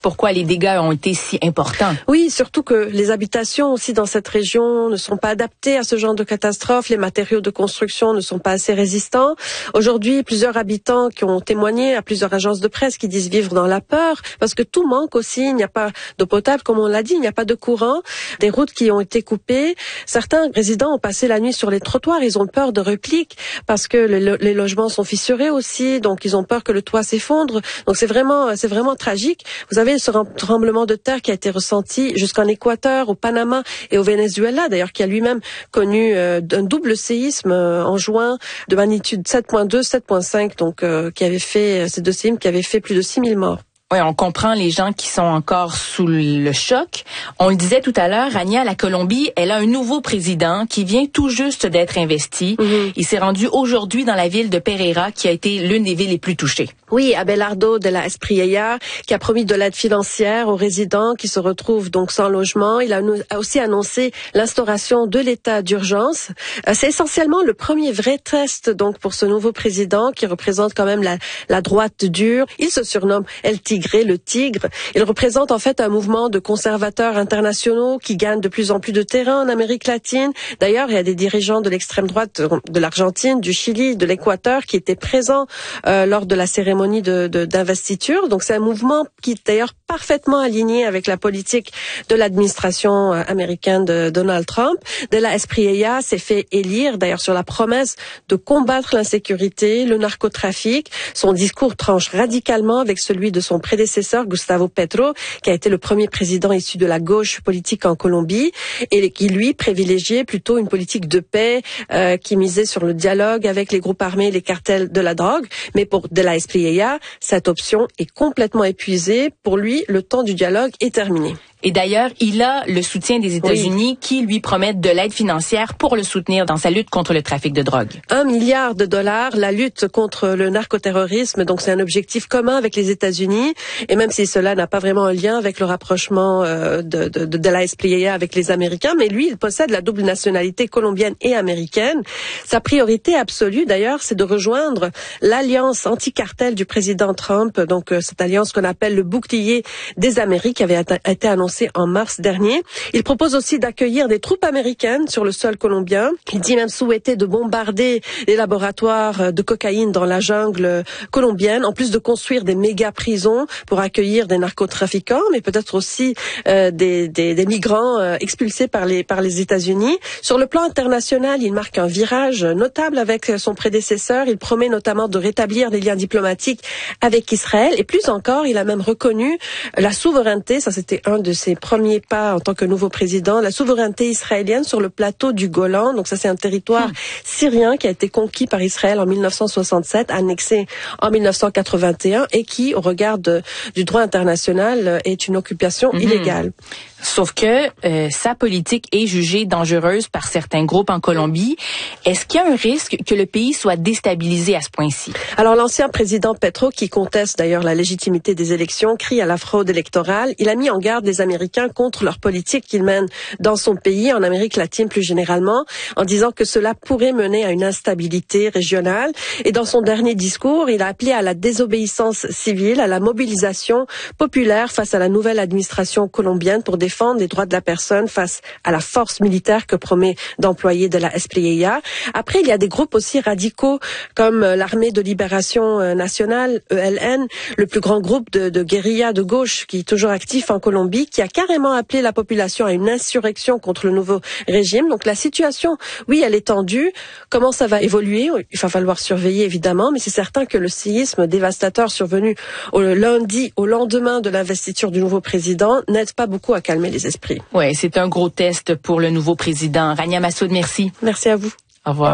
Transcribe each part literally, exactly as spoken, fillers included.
pourquoi les dégâts ont été si importants. Oui, surtout que les habitations aussi dans cette région ne sont pas adaptées à ce genre de catastrophe. Les matériaux de construction ne sont pas assez résistants. Aujourd'hui, plusieurs habitants qui ont témoigné à plusieurs agences de presse qui disent vivre dans la peur parce que tout manque aussi. Il n'y a pas d'eau potable, comme on l'a dit, il n'y a pas de courant, des routes qui ont été coupées. Certains résidents ont passé la nuit sur les trottoirs. Ils ont peur de répliques parce que le, les logements sont fissurés aussi, donc ils ont peur que le toit s'effondre. Donc c'est vraiment, c'est vraiment tragique. Vous avez ce tremblement de terre qui a été ressenti jusqu'en Équateur, au Panama et au Venezuela, d'ailleurs, qui a lui-même connu euh, un double séisme euh, en juin de magnitude sept virgule deux, sept virgule cinq, donc euh, qui avait fait ces deux séismes qui avaient fait plus de six mille morts. Oui, on comprend les gens qui sont encore sous le choc. On le disait tout à l'heure, Rania, la Colombie, elle a un nouveau président qui vient tout juste d'être investi. Mm-hmm. Il s'est rendu aujourd'hui dans la ville de Pereira, qui a été l'une des villes les plus touchées. Oui, Abelardo de la Espriella, qui a promis de l'aide financière aux résidents qui se retrouvent donc sans logement. Il a aussi annoncé l'instauration de l'état d'urgence. C'est essentiellement le premier vrai test donc pour ce nouveau président qui représente quand même la, la droite dure. Il se surnomme El Tigre. Le Tigre. Il représente en fait un mouvement de conservateurs internationaux qui gagnent de plus en plus de terrain en Amérique latine. D'ailleurs, il y a des dirigeants de l'extrême droite de l'Argentine, du Chili, de l'Équateur qui étaient présents euh, lors de la cérémonie de, de, d'investiture. Donc c'est un mouvement qui est d'ailleurs parfaitement aligné avec la politique de l'administration américaine de Donald Trump. De la Espriella s'est fait élire d'ailleurs sur la promesse de combattre l'insécurité, le narcotrafic. Son discours tranche radicalement avec celui de son prédécesseur Gustavo Petro, qui a été le premier président issu de la gauche politique en Colombie et qui, lui, privilégiait plutôt une politique de paix euh, qui misait sur le dialogue avec les groupes armés et les cartels de la drogue. Mais pour De la Espriella, cette option est complètement épuisée. Pour lui, le temps du dialogue est terminé. Et d'ailleurs, il a le soutien des États-Unis oui. qui lui promettent de l'aide financière pour le soutenir dans sa lutte contre le trafic de drogue. Un milliard de dollars, la lutte contre le narcoterrorisme, donc c'est un objectif commun avec les États-Unis. Et même si cela n'a pas vraiment un lien avec le rapprochement euh, de, de, de, de la Espriella avec les Américains, mais lui, il possède la double nationalité colombienne et américaine. Sa priorité absolue, d'ailleurs, c'est de rejoindre l'alliance anti-cartel du président Trump, donc euh, cette alliance qu'on appelle le bouclier des Amériques, qui avait été annoncée en mars dernier. Il propose aussi d'accueillir des troupes américaines sur le sol colombien. Il dit même souhaiter de bombarder les laboratoires de cocaïne dans la jungle colombienne, en plus de construire des méga-prisons pour accueillir des narcotrafiquants, mais peut-être aussi euh, des, des, des migrants euh, expulsés par les, par les États-Unis. Sur le plan international, il marque un virage notable avec son prédécesseur. Il promet notamment de rétablir des liens diplomatiques avec Israël. Et plus encore, il a même reconnu la souveraineté, ça c'était un de ses premiers pas en tant que nouveau président, la souveraineté israélienne sur le plateau du Golan. Donc ça, c'est un territoire mmh. syrien qui a été conquis par Israël en mille neuf cent soixante-sept, annexé en mille neuf cent quatre-vingt-un et qui, au regard de, du droit international, est une occupation mmh. illégale. Sauf que euh, sa politique est jugée dangereuse par certains groupes en Colombie. Est-ce qu'il y a un risque que le pays soit déstabilisé à ce point-ci? Alors l'ancien président Petro, qui conteste d'ailleurs la légitimité des élections, crie à la fraude électorale. Il a mis en garde les Américains contre leur politique qu'ils mènent dans son pays, en Amérique latine plus généralement, en disant que cela pourrait mener à une instabilité régionale. Et dans son dernier discours, il a appelé à la désobéissance civile, à la mobilisation populaire face à la nouvelle administration colombienne pour défendre les droits de la personne face à la force militaire que promet d'employer De la Espriella. Après, il y a des groupes aussi radicaux comme l'Armée de Libération Nationale, E L N, le plus grand groupe de, de guérilla de gauche qui est toujours actif en Colombie, qui a carrément appelé la population à une insurrection contre le nouveau régime. Donc la situation, oui, elle est tendue. Comment ça va évoluer? Il va falloir surveiller évidemment, mais c'est certain que le séisme dévastateur survenu au lundi, au lendemain de l'investiture du nouveau président, n'aide pas beaucoup à calmer les esprits. Oui, c'est un gros test pour le nouveau président. Rania Massoud, merci. Merci à vous. Au revoir.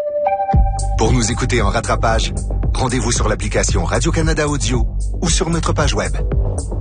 Pour nous écouter en rattrapage, rendez-vous sur l'application Radio-Canada Audio ou sur notre page web.